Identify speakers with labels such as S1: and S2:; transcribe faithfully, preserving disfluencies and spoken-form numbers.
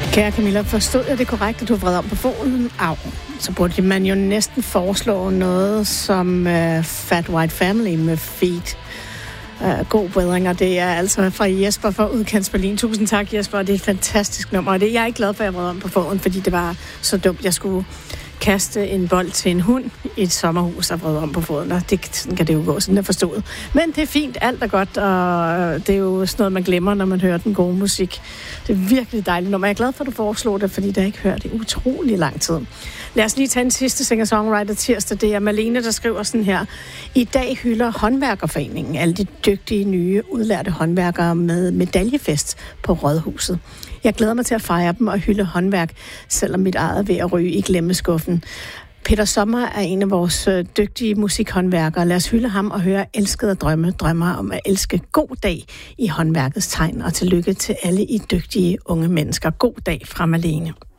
S1: Kære Camilla, forstod jeg det korrekt, at du vred om på foden? Au. Så burde man jo næsten foreslå noget som uh, Fat White Family med Feet. Uh, god bedring, og det er altså fra Jesper fra Udkants Berlin. Tusind tak, Jesper, det er et fantastisk nummer. Og det, jeg er ikke glad for, at jeg vred om på foden, fordi det var så dumt, jeg skulle kaste en bold til en hund i et sommerhus og vred om på foden. Og det, sådan kan det jo gå, sådan er forstået. Men det er fint, alt er godt, og det er jo sådan noget, man glemmer, når man hører den gode musik. Det er virkelig dejligt nummer. Jeg er glad for, at du foreslog det, fordi det har ikke hørt i utrolig lang tid. Lad os lige tage en sidste singer-songwriter tirsdag. Det er Malene, der skriver sådan her. I dag hylder Håndværkerforeningen alle de dygtige, nye, udlærte håndværkere med medaljefest på Rådhuset. Jeg glæder mig til at fejre dem og hylde håndværk, selvom mit eget er ved at ryge i glemmeskuffen. Peter Sommer er en af vores dygtige musikhåndværkere. Lad os hylde ham og høre Elskede drømme, drømmer om at elske. God dag i håndværkets tegn, og tillykke til alle I dygtige unge mennesker. God dag fra Malene.